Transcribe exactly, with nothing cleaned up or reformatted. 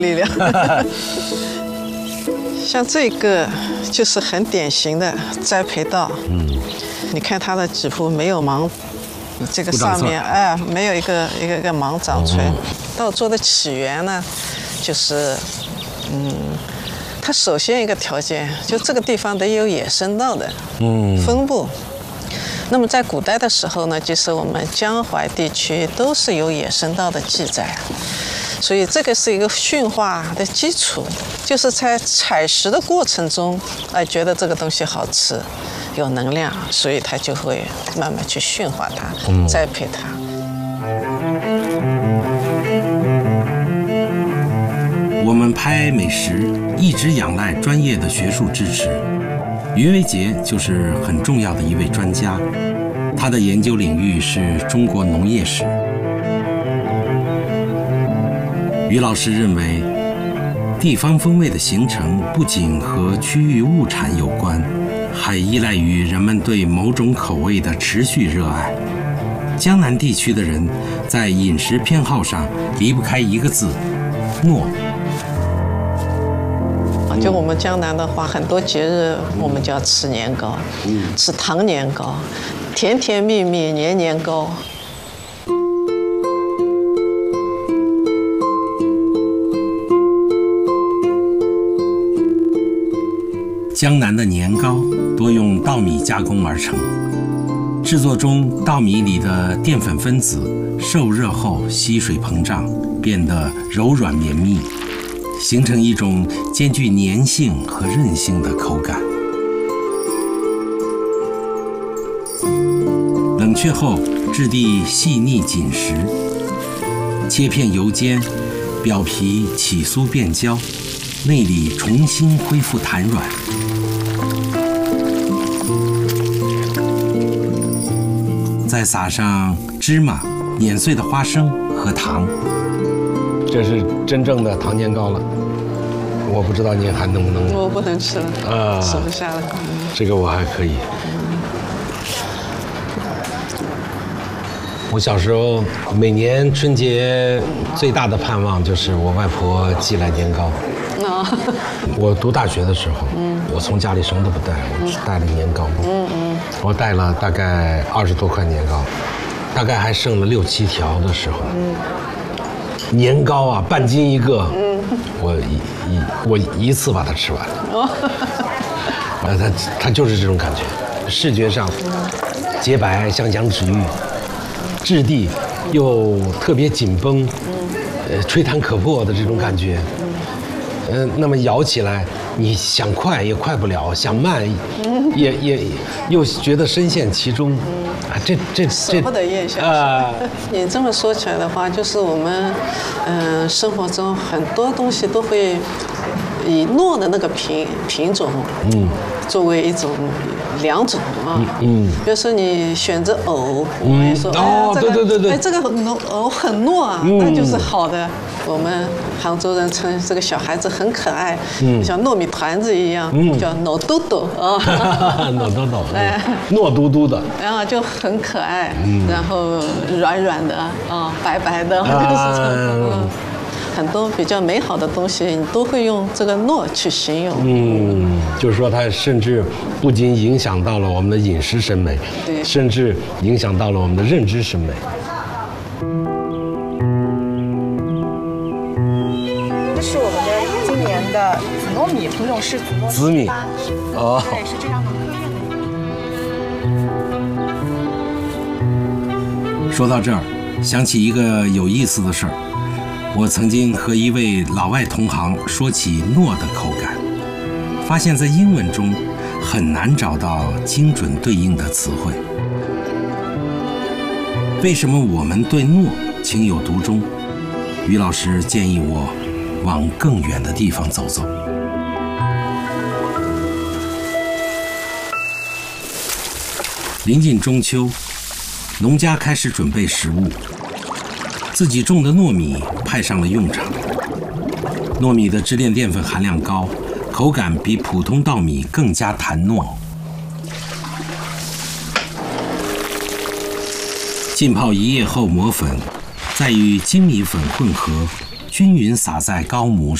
力量。像这个就是很典型的栽培稻，嗯，你看它的几乎没有芒，这个上面哎没有一个一个一个芒长出来。稻作的起源呢，就是嗯，它首先一个条件就这个地方得有野生稻的嗯分布。那么在古代的时候呢，就是我们江淮地区都是有野生稻的记载。所以这个是一个驯化的基础，就是在采食的过程中，哎，觉得这个东西好吃，有能量，所以他就会慢慢去驯化它，嗯、栽培它。 我们拍美食一直仰赖专业的学术支持，于维杰就是很重要的一位专家，他的研究领域是中国农业史。于老师认为，地方风味的形成不仅和区域物产有关，还依赖于人们对某种口味的持续热爱。江南地区的人在饮食偏好上离不开一个字：糯。 就我们江南的话，很多节日我们就要吃年糕，吃糖年糕，甜甜蜜蜜年年糕。 江南的年糕多用稻米加工而成，制作中稻米里的淀粉分子受热后吸水膨胀，变得柔软绵密，形成一种兼具粘性和韧性的口感。冷却后质地细腻紧实，切片油煎，表皮起酥变焦，内里重新恢复弹软。再撒上芝麻、碾碎的花生和糖， 这是真正的糖年糕了。我不知道您还能不能？ 我不能吃了，啊，吃不下了。 这个我还可以。我小时候每年春节最大的盼望就是我外婆寄来年糕。哦、我读大学的时候，嗯，我从家里什么都不带，我只带了年糕布。嗯嗯。我带了大概二十多块年糕，大概还剩了六七条的时候，嗯，年糕啊，半斤一个，嗯，我一一我一次把它吃完了。哦。呃，它它就是这种感觉，视觉上洁白像羊脂玉。质地又特别紧绷，呃，吹弹可破的这种感觉，嗯、呃，那么咬起来，你想快也快不了，想慢也也又觉得深陷其中，啊，这这这舍不得咽下去。啊，你这么说起来的话，就是我们，嗯、呃，生活中很多东西都会以糯的那个品品种，嗯，作为一种。两种啊，嗯，比如说你选择藕，我们说， 哦，对对对对， 哎，这个藕藕很糯啊，那就是好的。我们杭州人称这个小孩子很可爱，嗯，像糯米团子一样，叫糯豆豆啊， 糯豆豆，哎，糯嘟嘟的， 然后就很可爱，然后软软的啊，白白的，就是这种。很多比较美好的东西，你都会用这个糯去形容。 嗯，就是说它甚至不仅影响到了我们的饮食审美，对，甚至影响到了我们的认知审美。 这是我们的今年的紫糯米品种是紫糯米。 紫米，哦， 对，是这样的。 说到这儿，想起一个有意思的事儿。我曾经和一位老外同行说起糯的口感，发现在英文中很难找到精准对应的词汇。为什么我们对糯情有独钟？于老师建议我往更远的地方走走。临近中秋，农家开始准备食物。自己种的糯米派上了用场。糯米的支链淀粉含量高，口感比普通稻米更加弹糯。浸泡一夜后磨粉，再与精米粉混合， 均匀撒在高模